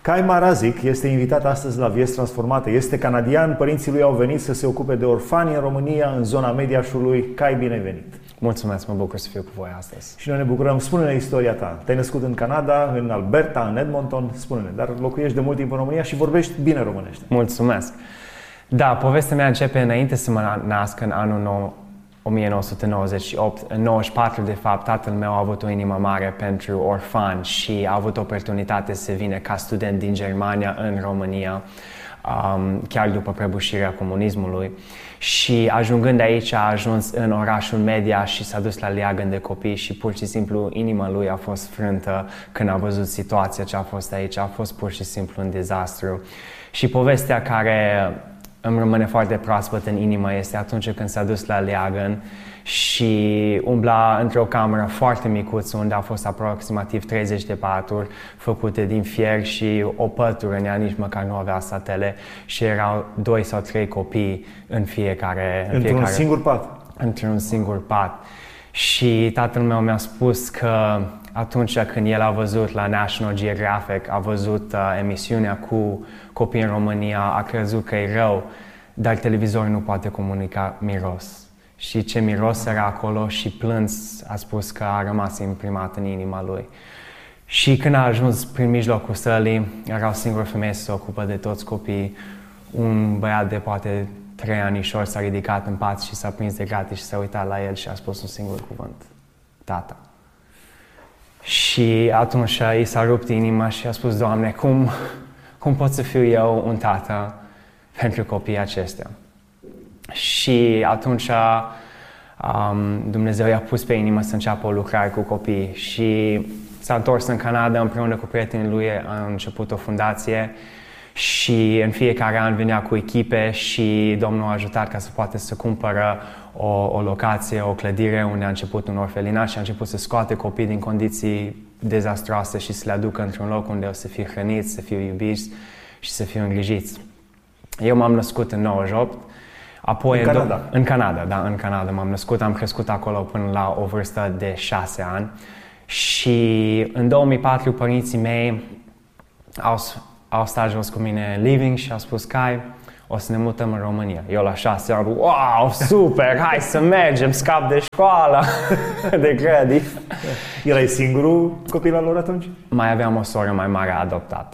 Kai Marazic este invitat astăzi la Vieți Transformate. Este canadian, părinții lui au venit să se ocupe de orfani în România, în zona Mediașului. Kai, bine ai venit! Mulțumesc, mă bucur să fiu cu voi astăzi. Și noi ne bucurăm. Spune-ne istoria ta. Te-ai născut în Canada, în Alberta, în Edmonton, spune-ne, dar locuiești de mult timp în România și vorbești bine românește. Mulțumesc! Da, povestea mea începe înainte să mă nasc în anul 1998. În 94, de fapt, tatăl meu a avut o inimă mare pentru orfani și a avut oportunitate să vină ca student din Germania în România, chiar după prăbușirea comunismului. Și ajungând aici, a ajuns în orașul Media și s-a dus la leagăn de copii și pur și simplu inima lui a fost frântă când a văzut situația ce a fost aici. A fost pur și simplu un dezastru. Și povestea care îmi rămâne foarte proaspăt în inimă este atunci când s-a dus la leagăn și umbla într-o cameră foarte micuță unde au fost aproximativ 30 de paturi făcute din fier și o pătură în ea nici măcar nu avea satele și erau 2 sau 3 copii în fiecare... Într-un singur pat? Într-un singur pat. Și tatăl meu mi-a spus că atunci când el a văzut la National Geographic, a văzut emisiunea cu copii în România, a crezut că e rău, dar televizorul nu poate comunica miros. Și ce miros era acolo și plâns, a spus că a rămas imprimat în inima lui. Și când a ajuns prin mijlocul sălii, era o singură femeie să se ocupă de toți copiii. Un băiat de poate 3 anișori s-a ridicat în pat și s-a prins de gratis și s-a uitat la el și a spus un singur cuvânt: tata. Și atunci i s-a rupt inima și a spus: Doamne, cum pot să fiu eu un tată pentru copiii acestea? Și atunci Dumnezeu i-a pus pe inimă să înceapă o lucrare cu copii și s-a întors în Canada împreună cu prietenii lui, a început o fundație și în fiecare an venea cu echipe și Domnul a ajutat ca să poată să cumpără o locație, o clădire unde a început un orfelinat și a început să scoate copii din condiții dezastroase și să le aducă într-un loc unde o să fie hrăniți, să fie iubiți și să fie îngrijiți. Eu m-am născut în 98. Apoi în Canada m-am născut, am crescut acolo până la o vârstă de 6 ani și în 2004 părinții mei au stat jos cu mine living și au spus: Kai, o să ne mutăm în România. Eu la 6 ani, wow, super, hai să mergem, scap de școală, de grădini. Erai singurul copil al lor atunci? Mai aveam o soră mai mare adoptată.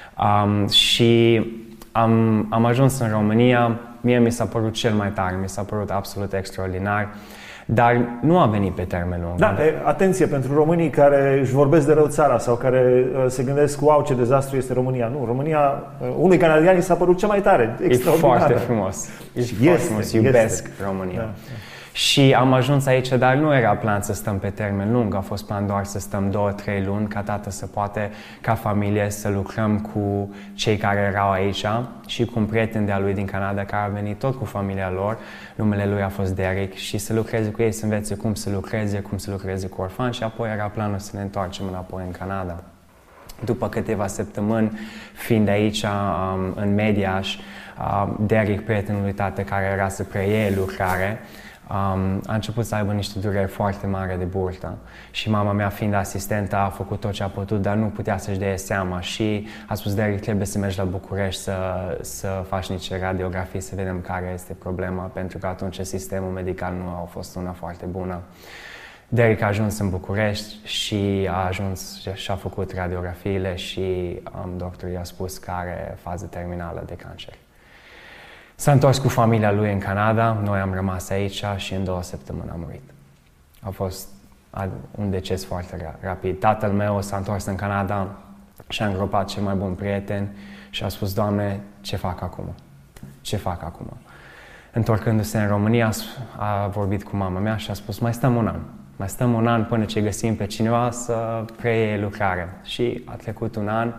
Și am ajuns în România. Mie mi s-a părut cel mai tare, mi s-a părut absolut extraordinar, dar nu a venit pe termen lung. Da, atenție pentru românii care își vorbesc de rău țara sau care se gândesc: wow, ce dezastru este România. Nu, România, unui canadian i s-a părut cel mai tare, extraordinar. E foarte frumos, foarte frumos, iubesc România. Da. Și am ajuns aici, dar nu era plan să stăm pe termen lung, a fost plan doar să stăm 2-3 luni, ca tată să poate, ca familie, să lucrăm cu cei care erau aici și cu un prieten de-a lui din Canada care a venit tot cu familia lor, numele lui a fost Derek, și să lucreze cu ei, să învețe cum să lucreze cu orfani și apoi era planul să ne întoarcem înapoi în Canada. După câteva săptămâni, fiind aici în Mediaș, Derek, prietenul lui tată care era să preie lucrare, a început să aibă niște dureri foarte mari de burtă și mama mea, fiind asistentă, a făcut tot ce a putut, dar nu putea să-și dea seama și a spus: Derek, trebuie să mergi la București să faci niște radiografii, să vedem care este problema, pentru că atunci sistemul medical nu a fost una foarte bună. Derek a ajuns în București și a făcut radiografiile și doctorul i-a spus că are fază terminală de cancer. S-a întors cu familia lui în Canada, noi am rămas aici și în 2 săptămâni a murit. A fost un deces foarte rapid. Tatăl meu s-a întors în Canada și a îngropat cel mai bun prieten și a spus: Doamne, ce fac acum? Ce fac acum? Întorcându-se în România, a vorbit cu mama mea și a spus: mai stăm un an. Mai stăm un an până ce găsim pe cineva să preie lucrarea. Și a trecut un an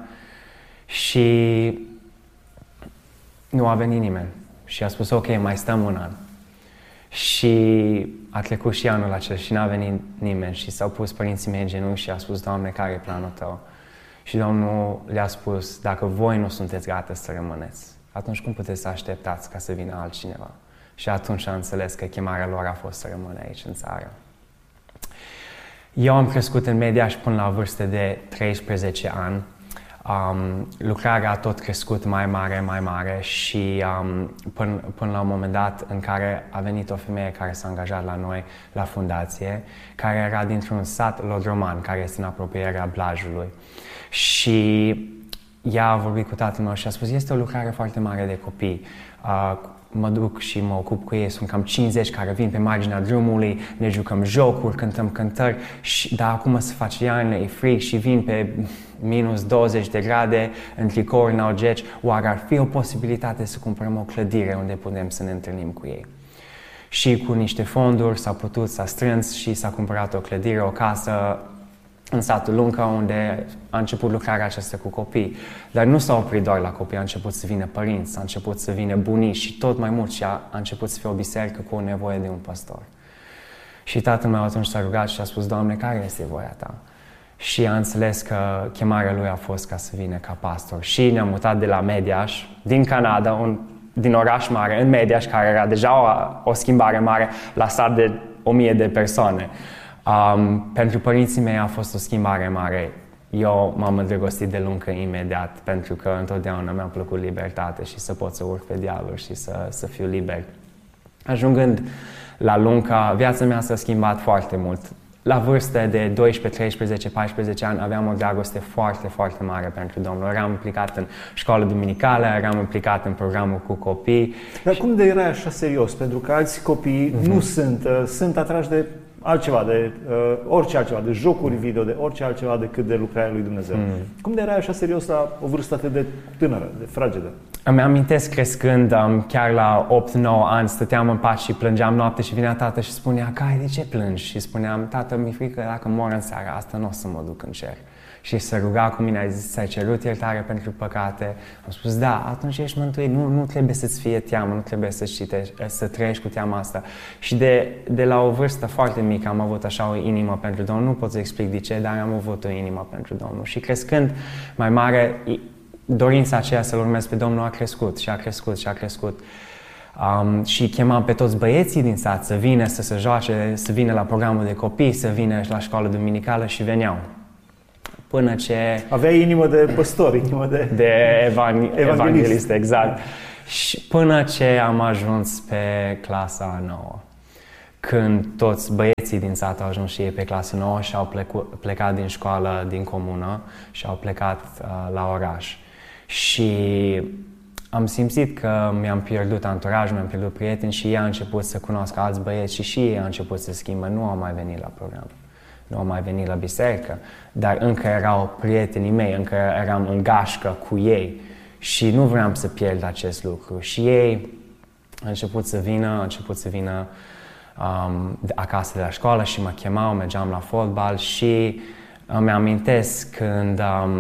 și nu a venit nimeni. Și a spus: ok, mai stăm un an. Și a trecut și anul acela și n-a venit nimeni și s-au pus părinții mei în genunchi și a spus: Doamne, care e planul Tău? Și Domnul le-a spus: dacă voi nu sunteți gata să rămâneți, atunci cum puteți să așteptați ca să vină altcineva? Și atunci a înțeles că chemarea lor a fost să rămână aici în țară. Eu am crescut în Mediaș până la vârstă de 13 ani. lucrarea a tot crescut mai mare și până la un moment dat în care a venit o femeie care s-a angajat la noi, la fundație, care era dintr-un sat Lodroman, care este în apropierea Blajului. Și ea a vorbit cu tatăl meu și a spus, este o lucrare foarte mare de copii. Mă duc și mă ocup cu ei, sunt cam 50 care vin pe marginea drumului, ne jucăm jocuri, cântăm cântări, dar acum se face iarnă, e frig și vin pe minus 20 de grade, în tricouri, în algeci, oare ar fi o posibilitate să cumpărăm o clădire unde putem să ne întâlnim cu ei? Și cu niște fonduri s-a strâns și s-a cumpărat o clădire, o casă în satul Lunca, unde a început lucrarea aceasta cu copii. Dar nu s-a oprit doar la copii, a început să vină părinți, a început să vină bunici și tot mai mult și a început să fie o biserică cu o nevoie de un păstor. Și tatăl meu atunci s-a rugat și a spus, Doamne, care este voia Ta? Și a înțeles că chemarea lui a fost ca să vină ca pastor. Și ne-am mutat de la Mediaș, din Canada, din oraș mare, în Mediaș, care era deja o schimbare mare, la sat de 1000 de persoane. Pentru părinții mei a fost o schimbare mare. Eu m-am îndrăgostit de Luncă imediat, pentru că întotdeauna mi-a plăcut libertate și să pot să urc pe dealuri și să fiu liber. Ajungând la Lunca, viața mea s-a schimbat foarte mult. La vârstă de 12, 13, 14 ani aveam o dragoste foarte, foarte mare pentru Domnul. Eram implicat în școală duminicală, eram implicat în programul cu copii. Dar cum de erai așa serios? Pentru că alți copii nu sunt atrași de altceva, de orice altceva, de jocuri video, de orice altceva decât de lucrarea lui Dumnezeu. Cum de erai așa serios la o vârstă atât de tânără, de fragedă? Îmi amintesc crescând, chiar la 8-9 ani, stăteam în pat și plângeam noapte și vinea tată și spunea, Cai, de ce plângi? Și spuneam, tată, mi-e frică dacă mor în seara asta, nu o să mă duc în cer. Și se ruga cu mine, a zis, ți-ai cerut iertare pentru păcate? Am spus, da, atunci ești mântuit, nu trebuie să-ți fie teamă, nu trebuie să trăiești cu teama asta. Și de la o vârstă foarte mică am avut așa o inimă pentru Domnul, nu pot să explic de ce, dar am avut o inimă pentru Domnul. Și crescând mai mare, dorința aceea să-L urmez pe Domnul a crescut și a crescut și a crescut. Și chemam pe toți băieții din sat să vină, să se joace, să vină la programul de copii, să vină la școală duminicală și veneau. Până ce... Aveai inimă de păstor, inimă de evanghelist, exact. Și până ce am ajuns pe clasa 9. Când toți băieții din sat au ajuns și ei pe clasa 9 și au plecat din școală, din comună și au plecat la oraș. Și am simțit că mi-am pierdut anturajul, mi-am pierdut prieteni și ei au început să cunoască alți băieți și ei au început să schimbe, nu au mai venit la program. Nu am mai venit la biserică, dar încă erau prietenii mei, încă eram în gașcă cu ei și nu vreau să pierd acest lucru. Și ei au început să vină acasă de la școală și mă chemau, mergeam la fotbal și îmi amintesc când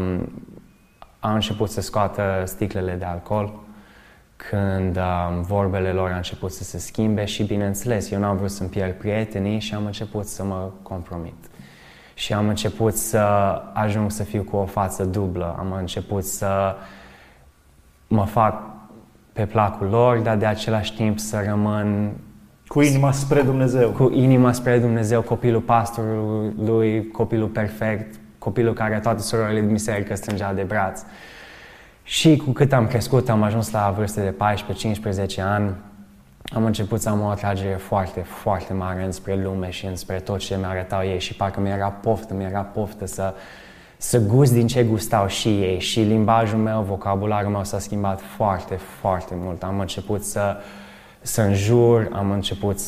au început să scoată sticlele de alcool, când vorbele lor au început să se schimbe și, bineînțeles, eu n-am vrut să-mi pierd prietenii și am început să mă compromit. Și am început să ajung să fiu cu o față dublă. Am început să mă fac pe placul lor, dar de același timp să rămân... Cu inima spre Dumnezeu. Cu inima spre Dumnezeu, copilul pastorului, copilul perfect, copilul care toate surorile din biserică strângea de braț. Și cu cât am crescut, am ajuns la vârstă de 14-15 ani, am început să am o atragere foarte, foarte mare înspre lume și înspre tot ce mi-arătau ei și parcă mi-era poftă să gust din ce gustau și ei. Și limbajul meu, vocabularul meu s-a schimbat foarte, foarte mult. Am început să înjur, am început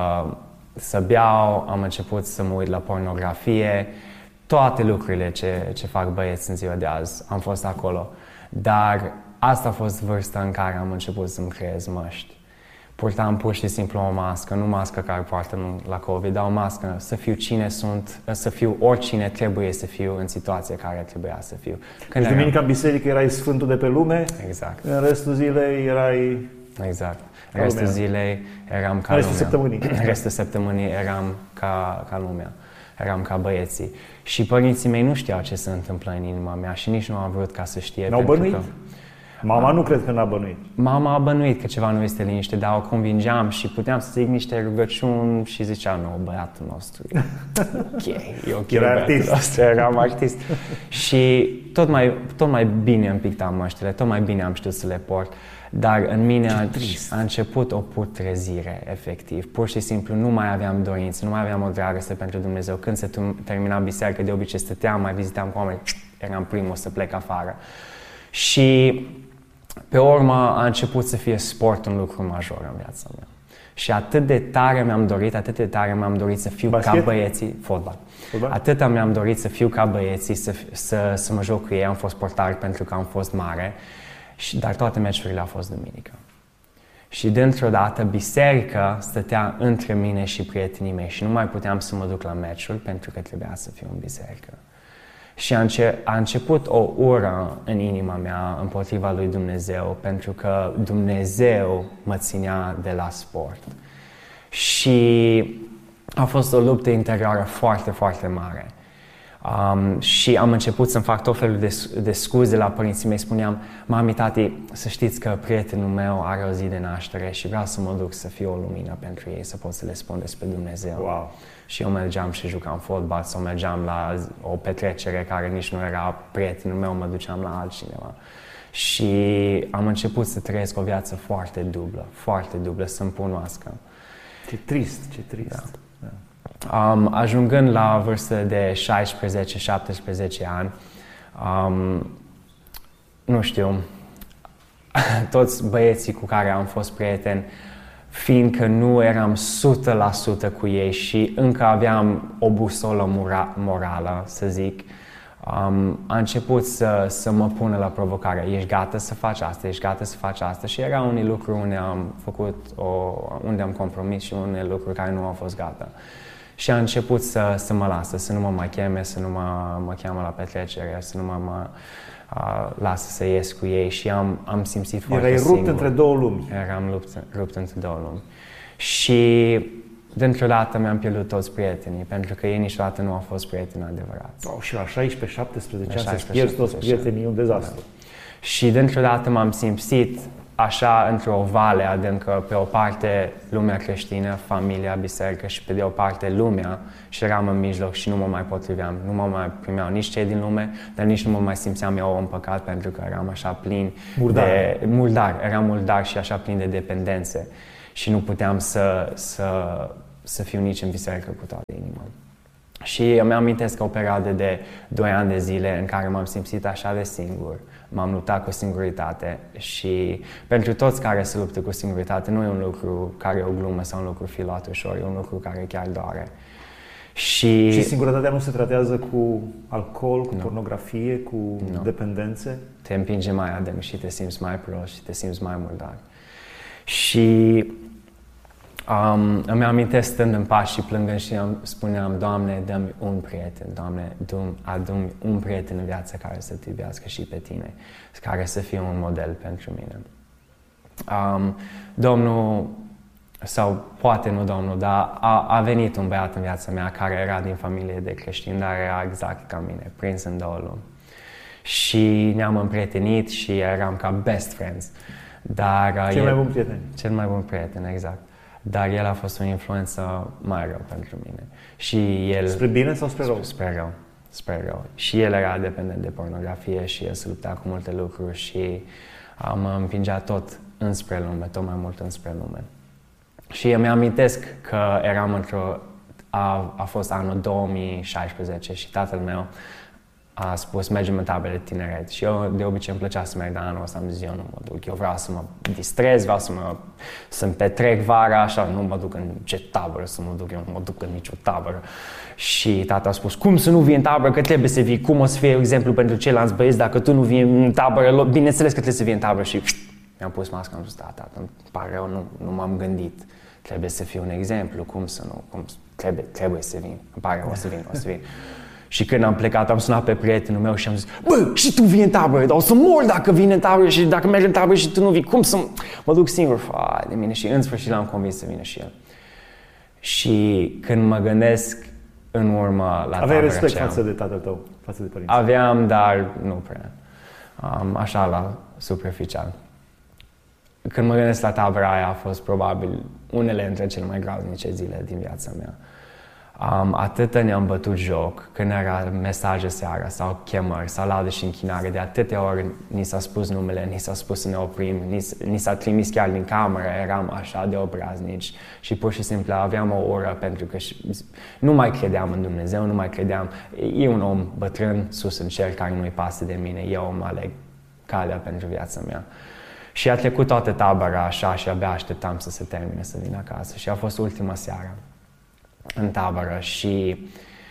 să beau, am început să mă uit la pornografie, toate lucrurile ce fac băieți în ziua de azi, am fost acolo. Dar asta a fost vârsta în care am început să-mi creez măști. Purtam pur și simplu o mască, nu mască care poartă la COVID, dar o mască, să fiu cine sunt, să fiu oricine trebuie să fiu în situația care trebuia să fiu. Deci duminica în biserică erai sfântul de pe lume, exact. În restul zilei erai... Exact. În restul zilei eram ca lumea. În restul săptămânii eram ca lumea. Eram ca băieții. Și părinții mei nu știau ce se întâmplă în inima mea și nici nu am vrut ca să știe. N-au bănuit? Mama nu cred că n-a bănuit. Mama a bănuit că ceva nu este liniște, dar o convingeam și puteam să zic niște rugăciuni și zicea, nu, băiatul nostru, e ok, era artist. Nostru, eram artist. Și tot mai bine îmi pictam măștile, tot mai bine am știut să le port, dar în mine a început o putrezire, efectiv. Pur și simplu nu mai aveam dorință, nu mai aveam o dragoste pentru Dumnezeu. Când se termina biserică, de obicei stăteam, mai vizitam cu oameni, eram primul să plec afară. Și pe urmă a început să fie sport un lucru major în viața mea. Și atât de tare mi-am dorit să fiu ca băieții, fotbal. Atât mi-am dorit să fiu ca băieții, să mă joc cu ei, am fost portar pentru că am fost mare, dar toate meciurile au fost duminică. Și dintr-o dată biserica stătea între mine și prietenii mei și nu mai puteam să mă duc la meciuri pentru că trebuia să fiu în biserică. Și a început o ură în inima mea împotriva lui Dumnezeu, pentru că Dumnezeu mă ținea de la sport. Și a fost o luptă interioară foarte, foarte mare. Și am început să-mi fac tot felul de scuze la părinții mei. Spuneam, mami, tati, să știți că prietenul meu are o zi de naștere și vreau să mă duc să fiu o lumină pentru ei, să pot să le spun despre Dumnezeu. Wow. Și eu mergeam și jucam fotbal sau mergeam la o petrecere care nici nu era prietenul meu, mă duceam la altcineva. Și am început să trăiesc o viață foarte dublă, să-mi cunoască. Ce trist. Da. Ajungând la vârstă de 16-17 ani, nu știu, toți băieții cu care am fost prieteni, fiindcă nu eram 100% cu ei și încă aveam o busolă morală, să zic, a început să mă pună la provocare. Ești gata să faci asta, și era unii lucruri unde am compromis și unele lucruri care nu au fost gata. Și a început să mă lasă, să nu mă mai cheme, să nu mă cheamă la petrecere, să nu mă lasă să ies cu ei și am simțit foarte singur. Erai rupt între două lumi. Eram rupt între două lumi. Și dintr-o dată mi-am pierdut toți prietenii, pentru că ei niciodată nu au fost prieteni adevărați. Și la 16-17 ani să-ți pierzi toți prietenii, un dezastru. Da. Și dintr-o dată m-am simțit așa într-o vale adâncă, pe o parte lumea creștină, familia, biserică și pe de o parte lumea și eram în mijloc și nu mă mai potriveam, nu mă mai primeau nici cei din lume, dar nici nu mă mai simțeam eu în păcat pentru că eram așa plin eram murdar și așa plin de dependențe și nu puteam să fiu nici în biserică cu toată inima. Și îmi amintesc o perioadă de 2 ani de zile în care m-am simțit așa de singur. M-am luptat cu singuritate și pentru toți care se luptă cu singuritate nu e un lucru care e o glumă sau un lucru fi luat ușor, e un lucru care chiar doare. Și singurătatea nu se tratează cu alcool, cu pornografie, cu dependențe? Te împinge mai adânc și te simți mai prost și te simți mai murdar. Și îmi amintesc stând în pași și plângând și spuneam, Doamne, dă-mi un prieten, Doamne, adu-mi un prieten în viață care să te iubească și pe tine, care să fie un model pentru mine. Domnul, sau poate nu Domnul, dar a venit un băiat în viața mea care era din familie de creștini, dar era exact ca mine, prins în două lumi. Și ne-am împrietenit și eram ca best friends. Dar cel mai bun prieten. Cel mai bun prieten, exact. Dar el a fost o influență mai rău pentru mine. Și el, spre bine sau spre rău? Spre rău. Și el era dependent de pornografie și el se lupta cu multe lucruri și mă împingea tot înspre lume, tot mai mult înspre lume. Și îmi amintesc că eram a fost anul 2016 și tatăl meu a spus, mergem în tabere de tineret. Și eu de obicei îmi plăcea să merg, dar anul ăsta am zis, eu nu mă duc. Eu vreau să mă distrez, vreau să-mi petrec vara, așa, nu mă duc în ce tabără să mă duc, eu nu mă duc în nicio tabără. Și tata a spus, cum să nu vii în tabără, că trebuie să vii, cum o să fie exemplu pentru ceilalți băieți, dacă tu nu vii în tabără, bineînțeles că trebuie să vii în tabără. Și mi-am pus masca, am zis, da, tata, îmi pare rău, nu m-am gândit. Trebuie să fiu un exemplu, cum să nu, trebuie să vin, îmi pare rău, o să vin. Și când am plecat, am sunat pe prietenul meu și am zis, bă, și tu vii în tabără, dar o să mor dacă vin în tabără și dacă mergi în tabără și tu nu vii, cum să mă duc singur de mine? Și în sfârșit l-am convins să vină și el. Și când mă gândesc în urmă la tabără, aveai respect față de tatăl tău, față de părinți? Aveam, dar nu prea. Așa, superficial. Când mă gândesc la tabăra aia, a fost probabil unele dintre cele mai groaznice zile din viața mea. Atâta ne-am bătut joc când era mesaje seara sau chemări sau laudă și închinare. De atâtea ori ni s-a spus numele, ni s-a spus să ne oprim, ni s-a trimis chiar din cameră, eram așa de obraznici și pur și simplu aveam o oră pentru că nu mai credeam în Dumnezeu, nu mai credeam. E un om bătrân sus în cer care nu-i pasă de mine, eu mă aleg calea pentru viața mea. Și a trecut toată tabăra așa și abia așteptam să se termine, să vin acasă. Și a fost ultima seară în tabără și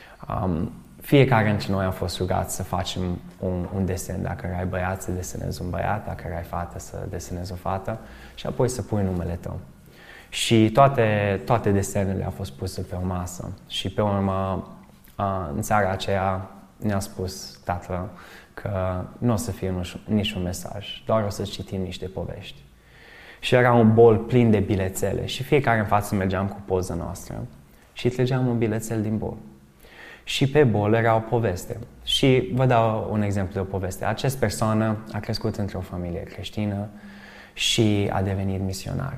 fiecare dintre noi a fost rugat să facem un desen. Dacă erai băiat, să desenezi un băiat, dacă erai fată, să desenezi o fată și apoi să pui numele tău. Și toate desenele au fost puse pe o masă și pe urmă, în seara aceea, ne-a spus tatăl că nu o să fie niciun mesaj, doar o să citim niște povești. Și era un bol plin de bilețele și fiecare în față mergeam cu poza noastră și trăgeam un bilețel din bol. Și pe bol era o poveste. Și vă dau un exemplu de o poveste. Această persoană a crescut într-o familie creștină și a devenit misionar.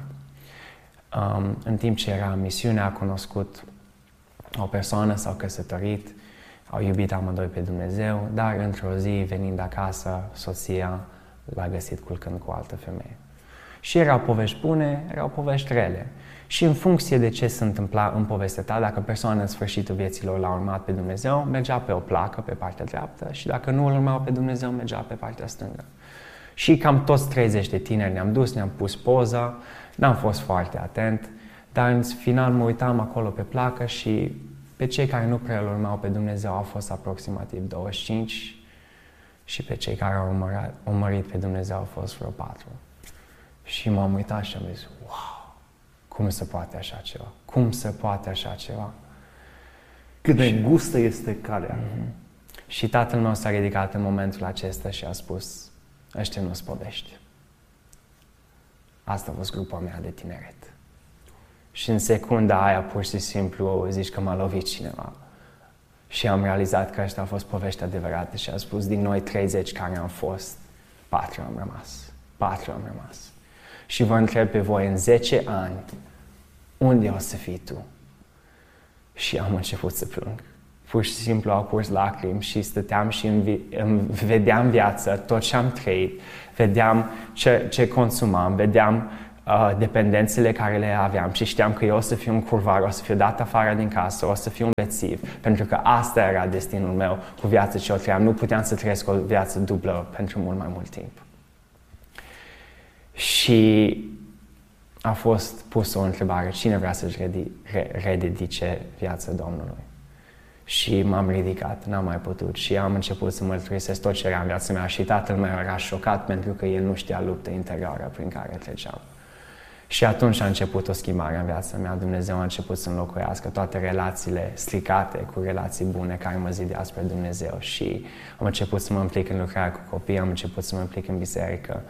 În timp ce era în misiune, a cunoscut o persoană, s-au căsătorit, au iubit amândoi pe Dumnezeu, dar într-o zi, venind acasă, soția l-a găsit culcând cu o altă femeie. Și erau povești bune, erau povești rele. Și în funcție de ce se întâmpla în povestea ta, dacă persoana în sfârșitul vieților l-a urmat pe Dumnezeu, mergea pe o placă pe partea dreaptă și dacă nu îl urmau pe Dumnezeu, mergea pe partea stângă. Și cam toți 30 de tineri ne-am dus, ne-am pus poza, n-am fost foarte atent, dar în final mă uitam acolo pe placă și pe cei care nu prea îl urmau pe Dumnezeu au fost aproximativ 25 și pe cei care au urmărit pe Dumnezeu au fost vreo 4. Și m-am uitat și am zis, wow, cum se poate așa ceva? Cum se poate așa ceva? Cât de îngustă este calea. Și tatăl meu s-a ridicat în momentul acesta și a spus, ăștia nu-s povești. Asta a fost grupa mea de tineret. Și în secunda aia, pur și simplu, zici că m-a lovit cineva. Și am realizat că ăștia a fost povești adevărate și a spus, din noi 30 care am fost, 4 am rămas. 4 am rămas. Și vă întreb pe voi, în 10 ani, unde o să fii tu? Și am început să plâng. Pur și simplu au curs lacrimi și stăteam și vedeam viața, tot ce am trăit, vedeam ce consumam, vedeam dependențele care le aveam și știam că eu o să fiu un curvar, o să fiu dat afară din casă, o să fiu un bețiv, pentru că asta era destinul meu cu viața ce o trăiam. Nu puteam să trăiesc o viață dublă pentru mult mai mult timp. Și a fost pusă o întrebare, cine vrea să-și rededice viața Domnului? Și m-am ridicat, n-am mai putut și am început să mărturisesc tot ce era în viața mea și tatăl meu era șocat pentru că el nu știa lupta interioară prin care treceam. Și atunci a început o schimbare în viața mea. Dumnezeu a început să înlocuiască toate relațiile stricate cu relații bune care mă zideau spre Dumnezeu și am început să mă implic în lucrarea cu copii, am început să mă implic în biserică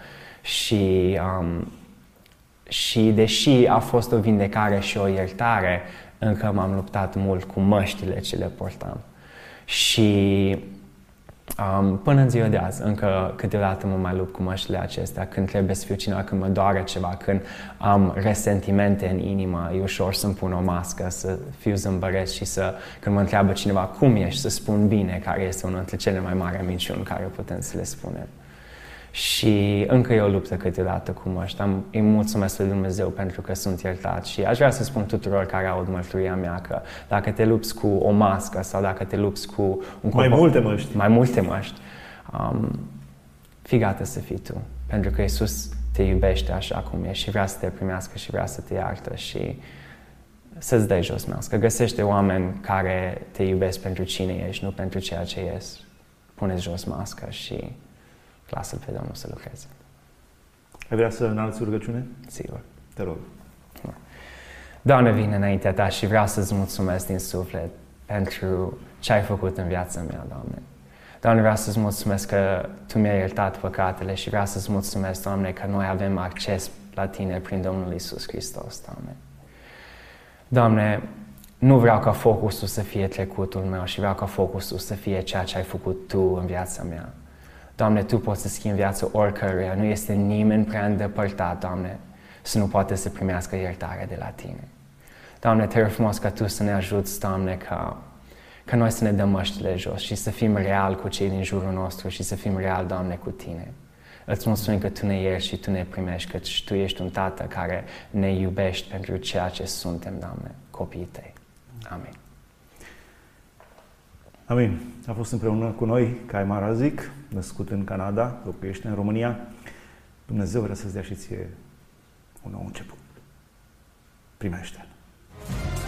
și deși a fost o vindecare și o iertare, încă m-am luptat mult cu măștile ce le portam. Și până în ziua de azi, încă câteodată mă mai lupt cu măștile acestea, când trebuie să fiu cineva, când mă doare ceva, când am resentimente în inimă, e ușor să-mi pun o mască, să fiu zâmbăreț și când mă întreabă cineva cum ești, să spun bine, care este unul dintre cele mai mari minciuni care putem să le spunem. Și încă e o luptă câteodată cu măști. Îi mulțumesc lui Dumnezeu pentru că sunt iertat și aș vrea să spun tuturor care aud mărturia mea că dacă te lupți cu o mască sau dacă te lupți cu mai multe măști, fii gata să fii tu. Pentru că Iisus te iubește așa cum ești și vrea să te primească și vrea să te iartă și să-ți dai jos mască. Găsește oameni care te iubesc pentru cine ești, nu pentru ceea ce ești. Puneți jos masca și lasă-L pe Domnul să lucreze. Ai vrea să înalți rugăciune? Sigur. Te rog. Doamne, vin înaintea Ta și vreau să-ți mulțumesc din suflet pentru ce ai făcut în viața mea, Doamne. Doamne, vreau să-ți mulțumesc că Tu mi-ai iertat păcatele și vreau să-ți mulțumesc, Doamne, că noi avem acces la Tine prin Domnul Iisus Hristos, Doamne. Doamne, nu vreau ca focusul să fie trecutul meu și vreau ca focusul să fie ceea ce ai făcut Tu în viața mea. Doamne, Tu poți să schimbi viața oricăruia. Nu este nimeni prea îndepărtat, Doamne, să nu poate să primească iertare de la Tine. Doamne, Te rog frumos ca Tu să ne ajuți, Doamne, ca noi să ne dăm măștile jos și să fim real cu cei din jurul nostru și să fim real, Doamne, cu Tine. Îți mulțumim că Tu ne ierți și Tu ne primești, că Tu ești un Tată care ne iubești pentru ceea ce suntem, Doamne, copiii Tăi. Amin. Amin. A fost împreună cu noi Cai Marazic, născut în Canada, locuiește în România. Dumnezeu vrea să-ți dea și ție un nou început. Primește-l.